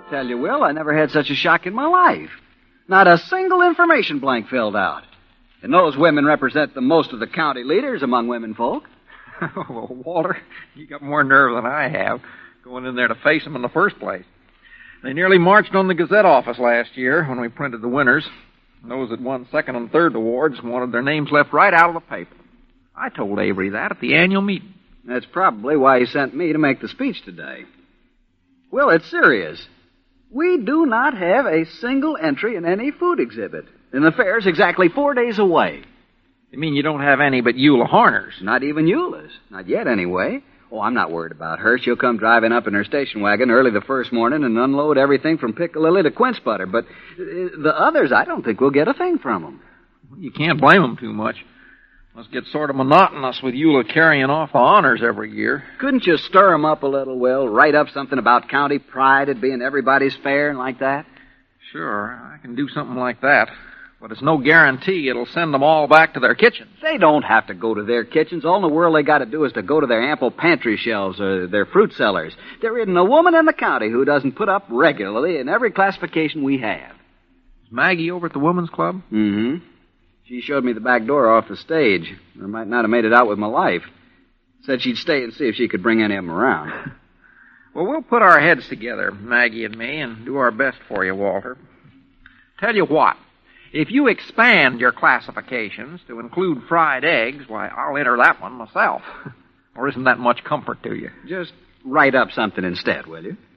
Tell you, Will, I never had such a shock in my life. Not a single information blank filled out. And those women represent the most of the county leaders among women folk. Well, Walter, you got more nerve than I have, going in there to face them in the first place. They nearly marched on the Gazette office last year when we printed the winners. Those that won second and third awards wanted their names left right out of the paper. I told Avery that at the annual meeting. That's probably why he sent me to make the speech today. Will, it's serious. We do not have a single entry in any food exhibit. And the fair's exactly 4 days away. You mean you don't have any but Eula Horner's? Not even Eula's. Not yet, anyway. Oh, I'm not worried about her. She'll come driving up in her station wagon early the first morning and unload everything from piccalilli to quince butter. But the others, I don't think we'll get a thing from them. You can't blame them too much. Must get sort of monotonous with Eula carrying off the honors every year. Couldn't you stir 'em up a little, Will? Write up something about county pride, it being everybody's fair and like that? Sure, I can do something like that. But it's no guarantee it'll send them all back to their kitchens. They don't have to go to their kitchens. All in the world they got to do is to go to their ample pantry shelves or their fruit cellars. There isn't a woman in the county who doesn't put up regularly in every classification we have. Is Maggie over at the Women's Club? Mm-hmm. She showed me the back door off the stage. I might not have made it out with my life. Said she'd stay and see if she could bring any of them around. Well, we'll put our heads together, Maggie and me, and do our best for you, Walter. Tell you what. If you expand your classifications to include fried eggs, why, I'll enter that one myself. Or isn't that much comfort to you? Just write up something instead, will you?